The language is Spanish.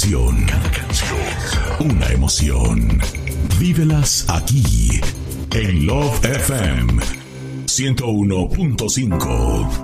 canción, una emoción. Vívelas aquí, en Love FM 101.5.